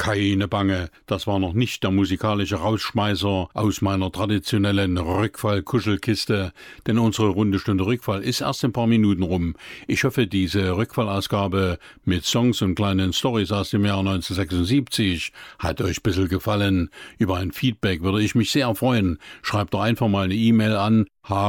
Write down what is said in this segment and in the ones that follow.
Keine Bange, das war noch nicht der musikalische Rausschmeißer aus meiner traditionellen Rückfall-Kuschelkiste, denn unsere runde Stunde Rückfall ist erst ein paar Minuten rum. Ich hoffe, diese Rückfallausgabe mit Songs und kleinen Storys aus dem Jahr 1976 hat euch ein bisschen gefallen. Über ein Feedback würde ich mich sehr freuen. Schreibt doch einfach mal eine E-Mail an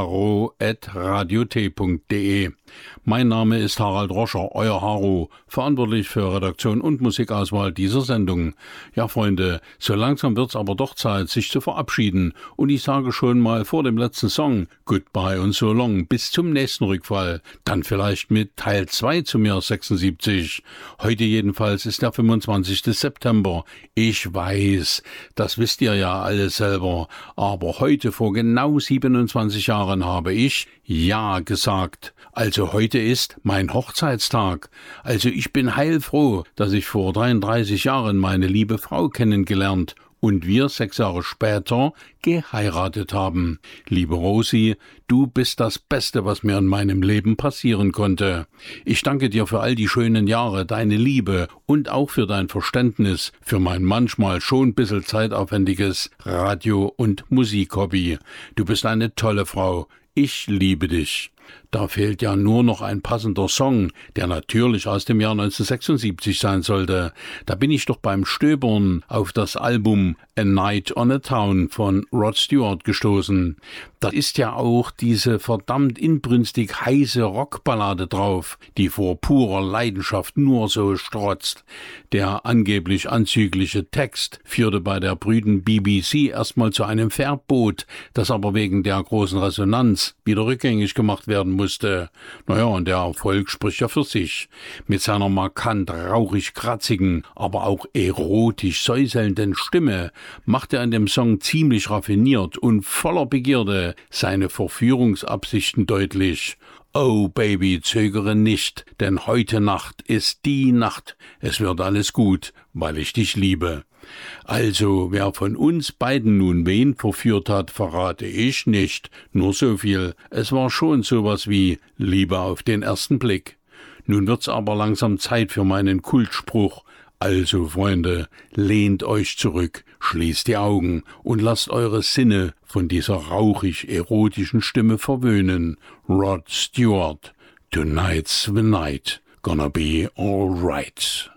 haro@radiot.de. Mein Name ist Harald Roscher, euer Haro, verantwortlich für Redaktion und Musikauswahl dieser Sendung. Ja, Freunde, so langsam wird's aber doch Zeit, sich zu verabschieden. Und ich sage schon mal vor dem letzten Song Goodbye und so long, bis zum nächsten Rückfall. Dann vielleicht mit Teil 2 zum Jahr 76. Heute jedenfalls ist der 25. September. Ich weiß, das wisst ihr ja alle selber. Aber heute vor genau 27 Jahren habe ich Ja gesagt. Also heute ist mein Hochzeitstag. Also ich bin heilfroh, dass ich vor 33 Jahren meine liebe Frau kennengelernt und wir 6 Jahre später geheiratet haben. Liebe Rosi, du bist das Beste, was mir in meinem Leben passieren konnte. Ich danke dir für all die schönen Jahre, deine Liebe und auch für dein Verständnis für mein manchmal schon ein bisschen zeitaufwendiges Radio- und Musikhobby. Du bist eine tolle Frau. Ich liebe dich. Da fehlt ja nur noch ein passender Song, der natürlich aus dem Jahr 1976 sein sollte. Da bin ich doch beim Stöbern auf das Album A Night on a Town von Rod Stewart gestoßen. Da ist ja auch diese verdammt inbrünstig heiße Rockballade drauf, die vor purer Leidenschaft nur so strotzt. Der angeblich anzügliche Text führte bei der brüden BBC erstmal zu einem Verbot, das aber wegen der großen Resonanz wieder rückgängig gemacht werden musste. Naja, und der Erfolg spricht ja für sich. Mit seiner markant rauchig-kratzigen, aber auch erotisch säuselnden Stimme macht er in dem Song ziemlich raffiniert und voller Begierde seine Verführungsabsichten deutlich. Oh Baby, zögere nicht, denn heute Nacht ist die Nacht. Es wird alles gut, weil ich dich liebe. Also, wer von uns beiden nun wen verführt hat, verrate ich nicht. Nur so viel, es war schon sowas wie Liebe auf den ersten Blick. Nun wird's aber langsam Zeit für meinen Kultspruch. Also, Freunde, lehnt euch zurück, schließt die Augen und lasst eure Sinne von dieser rauchig-erotischen Stimme verwöhnen. Rod Stewart, Tonight's the night, gonna be all right.